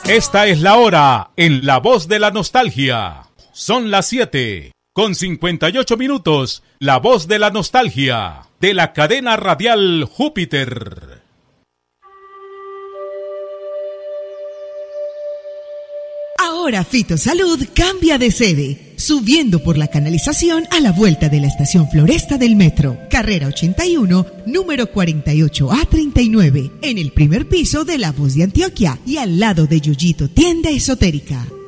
Esta es la hora en La Voz de la Nostalgia. Son las 7:58. La Voz de la Nostalgia, de la cadena radial Júpiter. Ahora Fitosalud cambia de sede, subiendo por la canalización a la vuelta de la estación Floresta del Metro, carrera 81, número 48A39, en el primer piso de La Voz de Antioquia y al lado de Yoyito Tienda Esotérica.